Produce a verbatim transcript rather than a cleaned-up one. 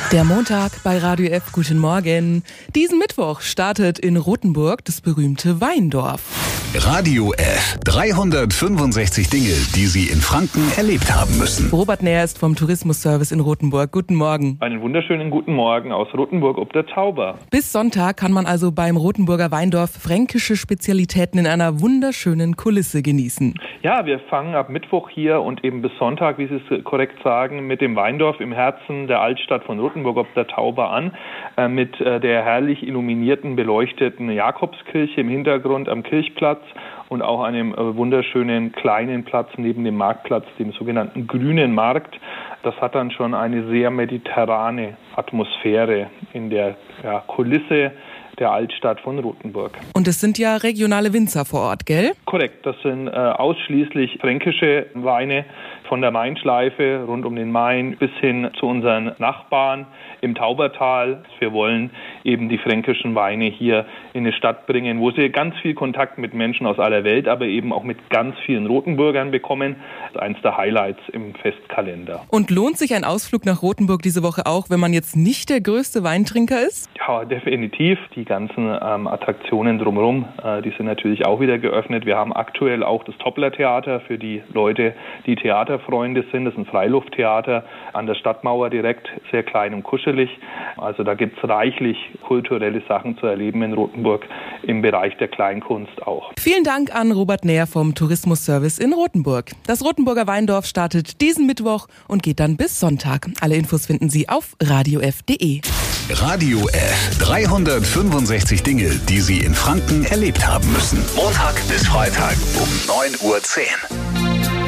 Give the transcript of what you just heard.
Der Montag bei Radio F. Guten Morgen. Diesen Mittwoch startet in Rothenburg das berühmte Weindorf. Radio F. dreihundertfünfundsechzig Dinge, die Sie in Franken erlebt haben müssen. Robert Näher ist vom Tourismusservice in Rothenburg. Guten Morgen. Einen wunderschönen guten Morgen aus Rothenburg ob der Tauber. Bis Sonntag kann man also beim Rothenburger Weindorf fränkische Spezialitäten in einer wunderschönen Kulisse genießen. Ja, wir fangen ab Mittwoch hier und eben bis Sonntag, wie Sie es korrekt sagen, mit dem Weindorf im Herzen der Altstadt von Rothenburg ob der Tauber an, äh, mit äh, der herrlich illuminierten, beleuchteten Jakobskirche im Hintergrund am Kirchplatz und auch einem äh, wunderschönen kleinen Platz neben dem Marktplatz, dem sogenannten Grünen Markt. Das hat dann schon eine sehr mediterrane Atmosphäre in der ja, Kulisse der Altstadt von Rothenburg. Und es sind ja regionale Winzer vor Ort, gell? Korrekt, das sind äh, ausschließlich fränkische Weine von der Mainschleife rund um den Main bis hin zu unseren Nachbarn im Taubertal. Wir wollen eben die fränkischen Weine hier in eine Stadt bringen, wo sie ganz viel Kontakt mit Menschen aus aller Welt, aber eben auch mit ganz vielen Rothenburgern bekommen. Das ist eines der Highlights im Festkalender. Und lohnt sich ein Ausflug nach Rothenburg diese Woche auch, wenn man jetzt nicht der größte Weintrinker ist? Ja, definitiv. Die ganzen ähm, Attraktionen drumherum, äh, die sind natürlich auch wieder geöffnet. Wir haben aktuell auch das Toppler-Theater für die Leute, die Theaterfreunde sind. Das ist ein Freilufttheater an der Stadtmauer direkt, sehr klein und kuschelig. Also da gibt es reichlich kulturelle Sachen zu erleben in Rothenburg, im Bereich der Kleinkunst auch. Vielen Dank an Robert Näher vom Tourismusservice in Rothenburg. Das Rothenburger Weindorf startet diesen Mittwoch und geht dann bis Sonntag. Alle Infos finden Sie auf radio f punkt de. Radio F. dreihundertfünfundsechzig Dinge, die Sie in Franken erlebt haben müssen. Montag bis Freitag um neun Uhr zehn.